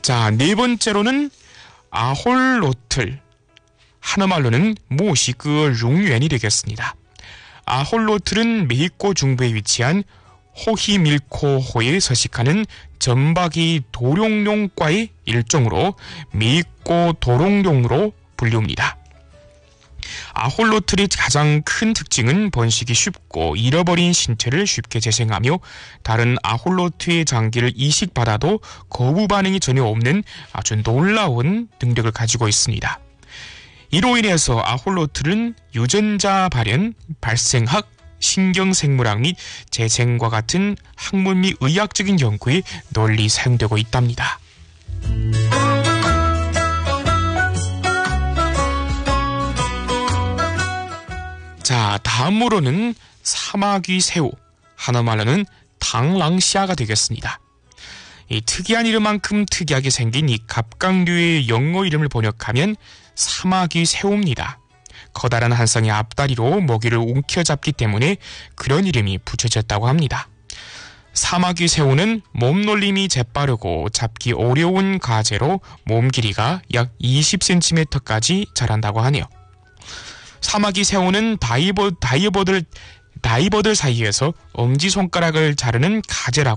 자, 네 번째로는 아홀로틀. 한어말로는 모시그 룽웬이 되겠습니다. 아홀로틀은 멕시코 중부에 위치한 호히밀코호에 서식하는 점박이 도룡룡과의 일종으로 멕시코 도롱뇽으로 불립니다. 아홀로틀의 가장 큰 특징은 번식이 쉽고 잃어버린 신체를 쉽게 재생하며 다른 아홀로트의 장기를 이식받아도 거부 반응이 전혀 없는 아주 놀라운 능력을 가지고 있습니다. 이로 인해서 아홀로틀은 유전자 발현, 발생학, 신경생물학 및 재생과 같은 학문 및 의학적인 연구에 널리 사용되고 있답니다. 자, 다음으로는 사마귀 새우, 한어말로는 당랑시아가 되겠습니다. 이 특이한 이름만큼 특이하게 생긴 이 갑각류의 영어 이름을 번역하면 사마귀 새우입니다. 커다란 한 쌍의 앞다리로 먹이를 움켜잡기 때문에 그런 이름이 붙여졌다고 합니다. 사마귀 새우는 몸놀림이 재빠르고 잡기 어려운 가재로 몸 길이가 약 20cm까지 자란다고 하네요. 사마귀 새우는 다이버들 사이에서 엄지손가락을 자르는 가재라고